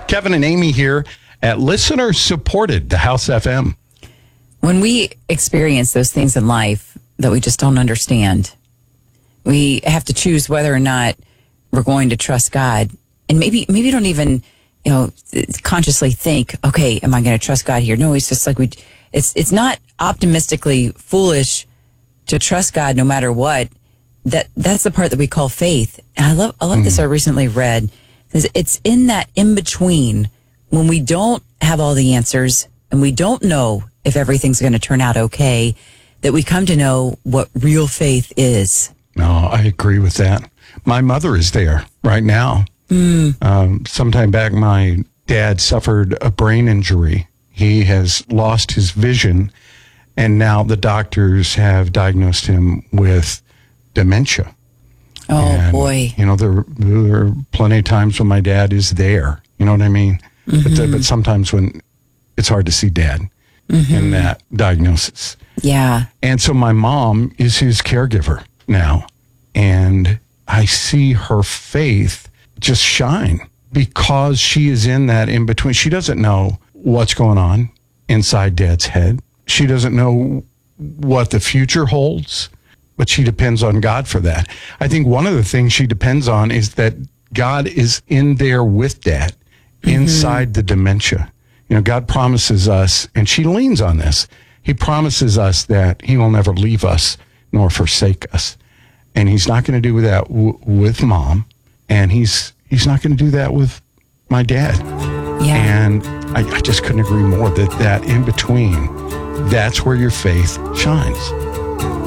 Kevin and Amy here at Listener Supported, the House FM. When we experience those things in life that we just don't understand, we have to choose whether or not we're going to trust God. And maybe don't even, consciously think, okay, am I going to trust God here? No, it's just like it's not optimistically foolish to trust God no matter what. That's the part that we call faith. And I love this I recently read. It's in that in between when we don't have all the answers and we don't know if everything's going to turn out okay, that we come to know what real faith is. No, I agree with that. My mother is there right now. Sometime back, my dad suffered a brain injury. He has lost his vision, and now the doctors have diagnosed him with dementia. Oh, and, boy. There are plenty of times when my dad is there. You know what I mean? But sometimes when it's hard to see dad in that diagnosis. Yeah. And so my mom is his caregiver now. And I see her faith just shine because she is in that in between. She doesn't know what's going on inside dad's head. She doesn't know what the future holds, but she depends on God for that. I think one of the things she depends on is that God is in there with dad inside the dementia. God promises us, and she leans on this. He promises us that he will never leave us nor forsake us. And he's not going to do that with mom. And he's not going to do that with my dad. Yeah. And I just couldn't agree more that in between, that's where your faith shines.